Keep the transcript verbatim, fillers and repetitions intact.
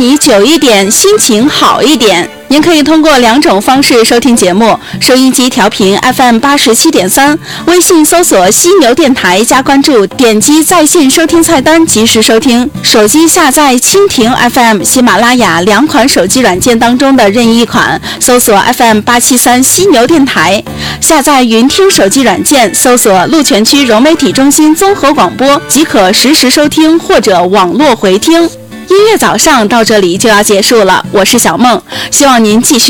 你久一点，心情好一点。您可以通过两种方式收听节目：收音机调频 F M 八十七点三，微信搜索犀牛电台加关注，点击在线收听菜单及时收听。手机下载蜻蜓 F M、喜马拉雅两款手机软件当中的任意一款，搜索 F M 八七三犀牛电台。下载云听手机软件，搜索鹿泉区融媒体中心综合广播，即可实时收听或者网络回听。音乐早上到这里就要结束了，我是小梦，希望您继续